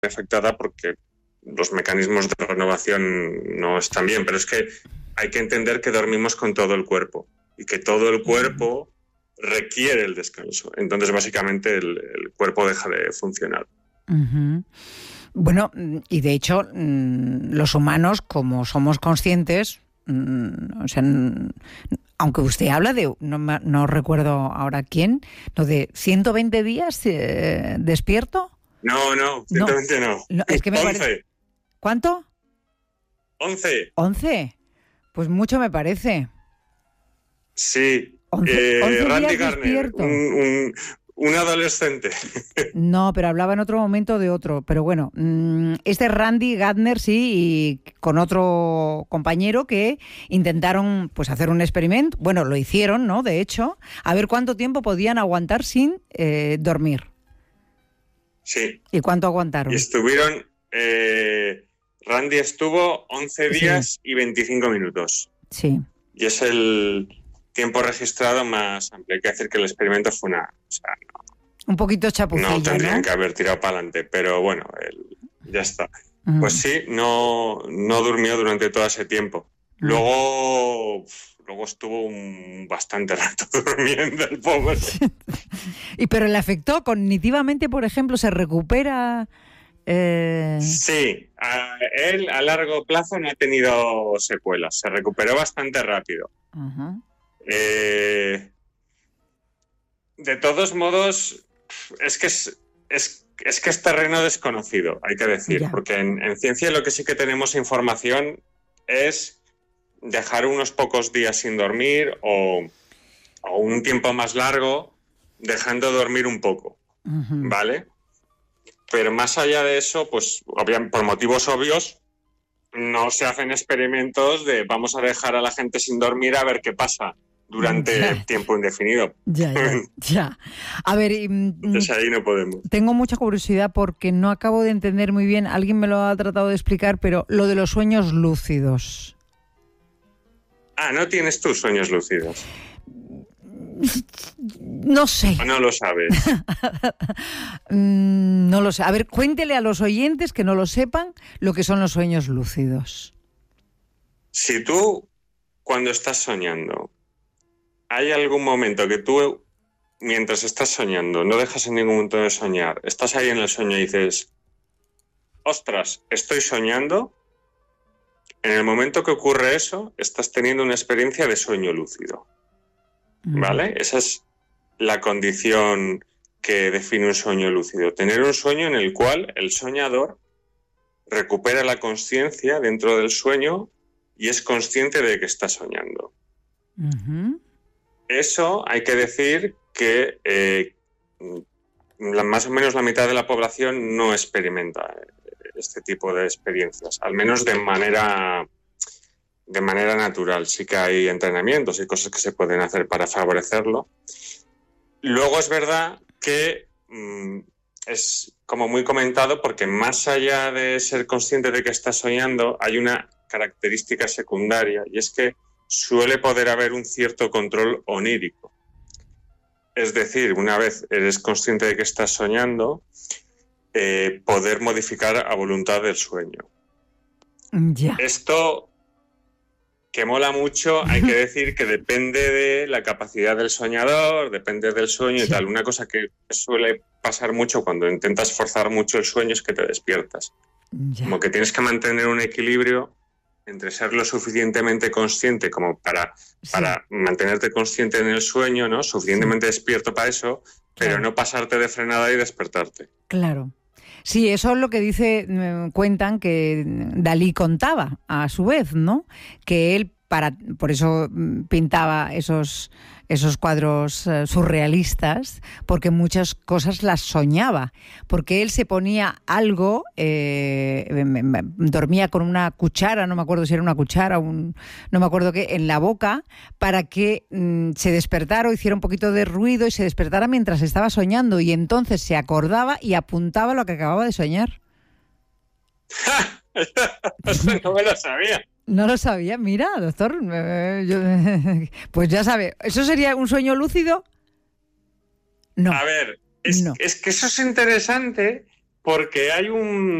afectada porque los mecanismos de renovación no están bien, pero es que hay que entender que dormimos con todo el cuerpo y que todo el cuerpo requiere el descanso. Entonces, básicamente, el cuerpo deja de funcionar. Uh-huh. Bueno, y de hecho, los humanos, como somos conscientes, o sea, aunque usted habla de, no recuerdo ahora quién, ¿no? De 120 días despierto. No, 120 no. Es que me 11. parece... ¿Cuánto? 11. 11. Pues mucho me parece. Sí. 11 Randy días Gardner, despierto. Un adolescente. No, pero hablaba en otro momento de otro. Pero bueno, este Randy Gardner sí, y con otro compañero que intentaron pues hacer un experimento. Bueno, lo hicieron, ¿no? De hecho, a ver cuánto tiempo podían aguantar sin dormir. Sí. ¿Y cuánto aguantaron? Y estuvieron... Randy estuvo 11 días y 25 minutos. Sí. Y es el tiempo registrado más amplio. Hay que decir que el experimento fue una... O sea, un poquito chapucillo, no tendrían que haber tirado para adelante, pero bueno, ya está. Uh-huh. Pues sí, no durmió durante todo ese tiempo. Luego estuvo bastante rato durmiendo el pobre. Pero le afectó cognitivamente, por ejemplo, ¿se recupera? Sí, él a largo plazo no ha tenido secuelas, se recuperó bastante rápido. Uh-huh. De todos modos, es que es terreno desconocido, hay que decir, porque en ciencia lo que sí que tenemos información es dejar unos pocos días sin dormir o un tiempo más largo dejando dormir un poco, uh-huh. ¿Vale? Pero más allá de eso, pues por motivos obvios, no se hacen experimentos de vamos a dejar a la gente sin dormir a ver qué pasa durante tiempo indefinido. Ya. A ver... Entonces ahí no podemos. Tengo mucha curiosidad porque no acabo de entender muy bien, alguien me lo ha tratado de explicar, pero lo de los sueños lúcidos. ¿No tienes tus sueños lúcidos? No sé. ¿O no lo sabes? No lo sé. A ver, cuéntele a los oyentes que no lo sepan lo que son los sueños lúcidos. Si tú, cuando estás soñando, hay algún momento que tú, mientras estás soñando, no dejas en ningún momento de soñar, estás ahí en el sueño y dices, ostras, estoy soñando, en el momento que ocurre eso, estás teniendo una experiencia de sueño lúcido. ¿Vale? Esa es la condición que define un sueño lúcido. Tener un sueño en el cual el soñador recupera la consciencia dentro del sueño y es consciente de que está soñando. Uh-huh. Eso hay que decir que más o menos la mitad de la población no experimenta este tipo de experiencias, al menos de manera natural. Sí que hay entrenamientos y cosas que se pueden hacer para favorecerlo. Luego es verdad que es como muy comentado porque más allá de ser consciente de que estás soñando, hay una característica secundaria y es que suele poder haber un cierto control onírico. Es decir, una vez eres consciente de que estás soñando, poder modificar a voluntad el sueño. Ya. Esto... que mola mucho, hay que decir que depende de la capacidad del soñador, depende del sueño y tal. Una cosa que suele pasar mucho cuando intentas forzar mucho el sueño es que te despiertas. Como que tienes que mantener un equilibrio entre ser lo suficientemente consciente como para mantenerte consciente en el sueño, ¿no? Suficientemente despierto para eso, pero no pasarte de frenada y despertarte. Claro. Sí, eso es lo que cuentan que Dalí contaba a su vez, ¿no? Que él, por eso pintaba esos cuadros surrealistas, porque muchas cosas las soñaba, porque él se ponía algo, dormía con una cuchara, no me acuerdo si era una cuchara, no me acuerdo qué, en la boca, para que se despertara o hiciera un poquito de ruido y se despertara mientras estaba soñando, y entonces se acordaba y apuntaba lo que acababa de soñar. No me lo sabía. No lo sabía, mira, doctor, pues ya sabe, ¿eso sería un sueño lúcido? No. A ver, es que eso es interesante Porque hay un